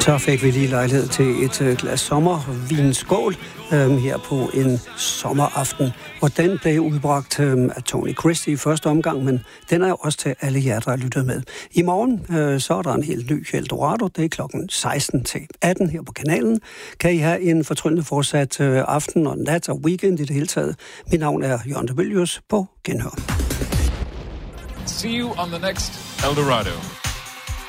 Så fik vi lige lejlighed til et glas sommervinskål her på en sommeraften. Og den blev udbragt af Tony Christie i første omgang, men den er jo også til alle jer, der har lyttet med. I morgen så er der en helt ny Eldorado. Det er klokken 16 til 18 her på kanalen. Kan I have en fortryllende fortsat aften og nat og weekend i det hele taget. Mit navn er Jørgen de Mylius på Genhør. See you on the next Eldorado.